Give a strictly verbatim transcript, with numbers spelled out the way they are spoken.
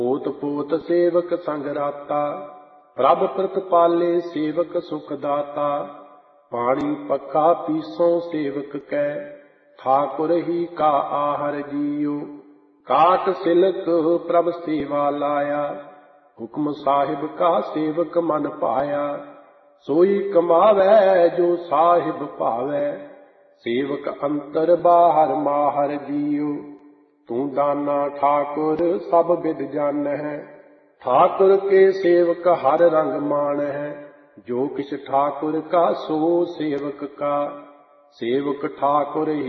पोत पोत सेवक संग राता, प्रभ प्रतिपाले सेवक सुख दाता। पानी पक्का पीसों सेवक कै, ठाकुर ही का आहर जियो। काट सिलक प्रभ सेवा लाया, हुक्म साहिब का सेवक मन पाया। सोई कमावै जो साहिब भावै, सेवक अंतर बाहर माहर जियो। तू दाना ठाकुर सब विद जान है, ठाकुर के सेवक हर रंग मान है। जो किछ ठाकुर का सो सेवक का, सेवक ठाकुर